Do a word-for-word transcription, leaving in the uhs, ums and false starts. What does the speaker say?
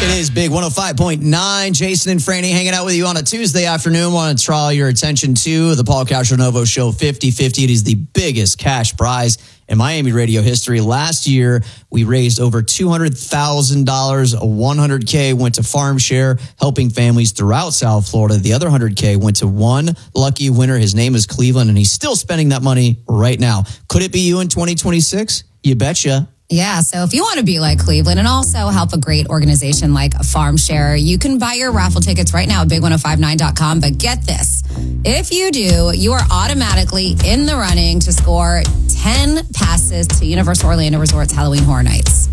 It is Big one oh five point nine. Jason and Franny hanging out with you on a Tuesday afternoon. Want to draw your attention to the Paul Castronovo Show fifty fifty. It is the biggest cash prize in Miami radio history. Last year, we raised over two hundred thousand dollars. one hundred K went to Farm Share, helping families throughout South Florida. The other one hundred K went to one lucky winner. His name is Cleveland, and he's still spending that money right now. Could it be you in twenty twenty-six? You betcha. Yeah, so if you want to be like Cleveland and also help a great organization like Farm Share, you can buy your raffle tickets right now at big ten fifty-nine dot com. But get this, if you do, you are automatically in the running to score ten passes to Universal Orlando Resort's Halloween Horror Nights.